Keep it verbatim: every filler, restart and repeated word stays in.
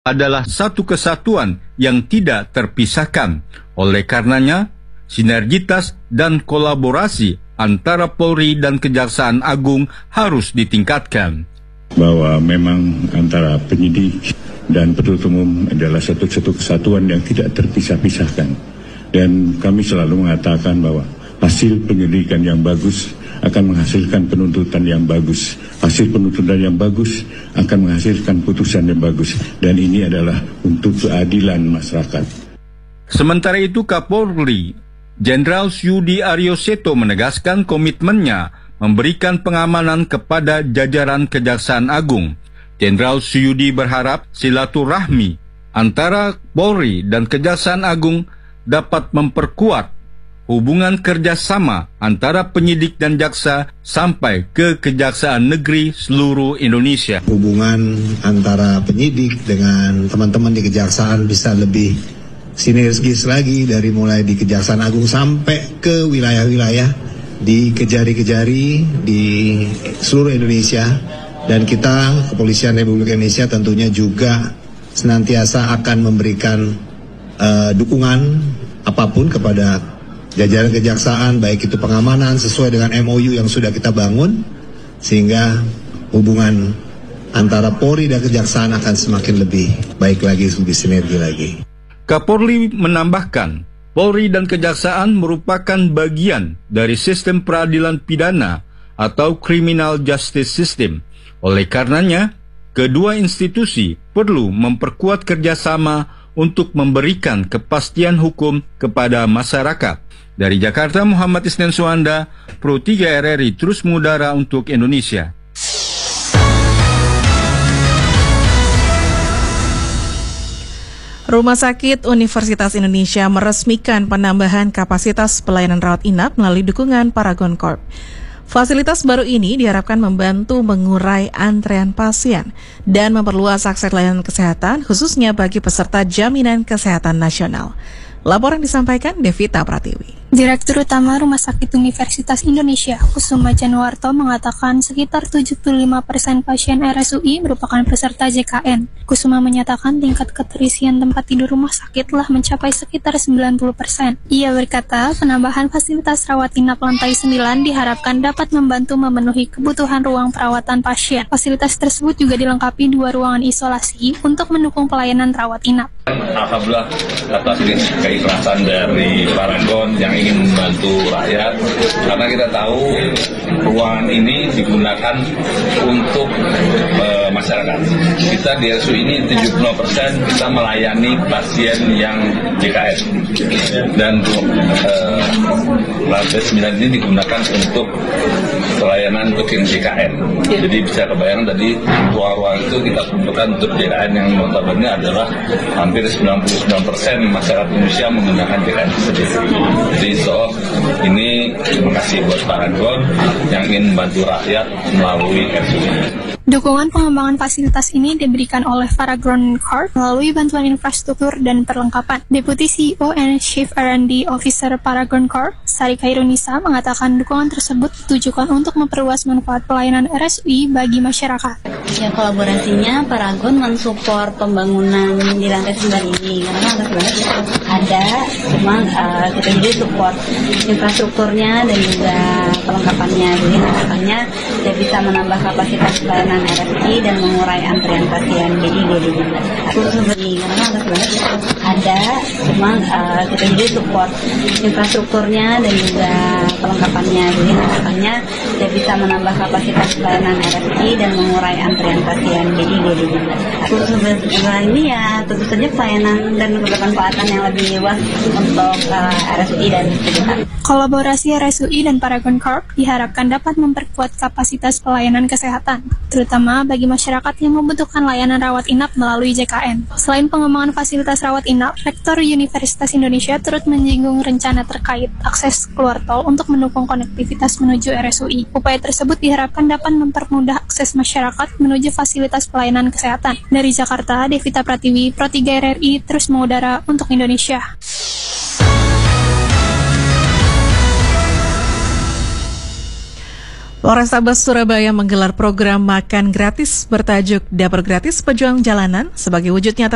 adalah satu kesatuan yang tidak terpisahkan. Oleh karenanya, sinergitas dan kolaborasi antara Polri dan Kejaksaan Agung harus ditingkatkan. Bahwa memang antara penyidik dan penuntut umum adalah satu-satu kesatuan yang tidak terpisah-pisahkan. Dan kami selalu mengatakan bahwa hasil penyelidikan yang bagus akan menghasilkan penuntutan yang bagus. Hasil penuntutan yang bagus akan menghasilkan putusan yang bagus. Dan ini adalah untuk keadilan masyarakat. Sementara itu, Kapolri Jenderal Suyudi Aryoseto menegaskan komitmennya memberikan pengamanan kepada jajaran Kejaksaan Agung. Jenderal Suyudi berharap silaturahmi antara Polri dan Kejaksaan Agung dapat memperkuat hubungan kerjasama antara penyidik dan jaksa sampai ke Kejaksaan Negeri seluruh Indonesia. Hubungan antara penyidik dengan teman-teman di Kejaksaan bisa lebih sinergis lagi, dari mulai di Kejaksaan Agung sampai ke wilayah-wilayah di kejari-kejari di seluruh Indonesia. Dan kita, Kepolisian Republik Indonesia, tentunya juga senantiasa akan memberikan uh, dukungan apapun kepada jajaran kejaksaan, baik itu pengamanan sesuai dengan M O U yang sudah kita bangun, sehingga hubungan antara Polri dan Kejaksaan akan semakin lebih baik lagi, lebih sinergi lagi. Kapolri menambahkan, Polri dan Kejaksaan merupakan bagian dari sistem peradilan pidana atau criminal justice system. Oleh karenanya, kedua institusi perlu memperkuat kerjasama untuk memberikan kepastian hukum kepada masyarakat. Dari Jakarta, Muhammad Isnan Suanda, Pro tiga R R I terus mengudara untuk Indonesia. Rumah Sakit Universitas Indonesia meresmikan penambahan kapasitas pelayanan rawat inap melalui dukungan Paragon Corp. Fasilitas baru ini diharapkan membantu mengurai antrean pasien dan memperluas akses layanan kesehatan, khususnya bagi peserta Jaminan Kesehatan Nasional. Laporan disampaikan Devita Pratiwi. Direktur Utama Rumah Sakit Universitas Indonesia, Kusuma Januarto, mengatakan sekitar tujuh puluh lima persen pasien R S U I merupakan peserta J K N. Kusuma menyatakan tingkat keterisian tempat tidur rumah sakit telah mencapai sekitar sembilan puluh persen. Ia berkata, penambahan fasilitas rawat inap lantai sembilan diharapkan dapat membantu memenuhi kebutuhan ruang perawatan pasien. Fasilitas tersebut juga dilengkapi dua ruangan isolasi untuk mendukung pelayanan rawat inap. Alhamdulillah atas keikhlasan dari Paragon yang ingin membantu rakyat, karena kita tahu ruangan ini digunakan untuk e, masyarakat. Kita di R S U ini tujuh puluh lima persen kita melayani pasien yang J K N, dan e, lantai sembilan ini digunakan untuk pelayanan untuk yang J K N. Jadi bisa kebayang tadi ruang-ruang itu kita peruntukkan untuk J K N yang notabene adalah hampir sembilan puluh sembilan persen masyarakat Indonesia menggunakan J K N sendiri. Jadi so ini terima kasih buat Paragon yang ingin membantu rakyat melalui R S U ini. Dukungan pengembangan fasilitas ini diberikan oleh Paragon Corp melalui bantuan infrastruktur dan perlengkapan. Deputi C E O and Chief R and D Officer Paragon Corp, Sari Khairunisa, mengatakan dukungan tersebut ditujukan untuk memperluas manfaat pelayanan R S U I bagi masyarakat. Ya, kolaborasinya Paragon mensupport pembangunan di lantai sembilan ini, karena lantai sembilan ada, cuma uh, kita jadi support infrastrukturnya dan juga perlengkapannya. Jadi harapannya dia bisa menambah kapasitas pelayanan R S U I dan mengurai antrian pasien. Jadi dua-duanya. Khusus seperti karena lantai sembilan ada, cuma uh, kita jadi support infrastrukturnya dan juga perlengkapannya. Jadi harapannya dia bisa menambah kapasitas pelayanan R S U I dan mengurai antrian pasien. Jadi dua-duanya. Khusus sebelah ini ya tentu saja pelayanan dan kebermanfaatan yang lebih luas untuk uh, R S U I dan sekitar. Kolaborasi R S U I dan Paragon Corp diharapkan dapat memperkuat kapasitas pelayanan kesehatan, terutama bagi masyarakat yang membutuhkan layanan rawat inap melalui J K N. Selain pengembangan fasilitas rawat inap, Rektor Universitas Indonesia turut menyinggung rencana terkait akses keluar tol untuk mendukung konektivitas menuju R S U I. Upaya tersebut diharapkan dapat mempermudah akses masyarakat menuju fasilitas pelayanan kesehatan. Dari Jakarta, Devita Pratiwi, Pro tiga R R I terus mengudara untuk Indonesia. Polrestabes Surabaya menggelar program makan gratis bertajuk Dapur Gratis Pejuang Jalanan sebagai wujud nyata